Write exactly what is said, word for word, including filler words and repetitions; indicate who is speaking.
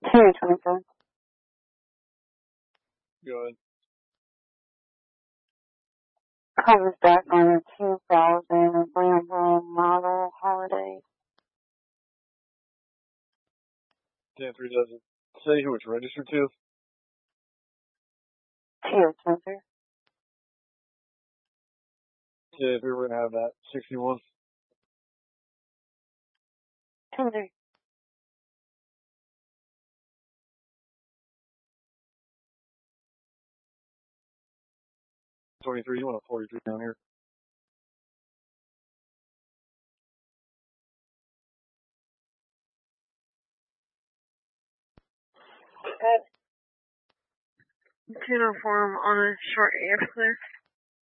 Speaker 1: Two twenty-five.
Speaker 2: Go ahead.
Speaker 1: Covers back on a two thousand Lambo model Holiday.
Speaker 2: ten three doesn't say who it's registered to.
Speaker 1: Two Spencer.
Speaker 2: Yeah, if we were going to have that. sixty-one.
Speaker 1: ten three.
Speaker 2: twenty-three, you want a forty-three down here.
Speaker 1: Good. Tuner form on a short air clear.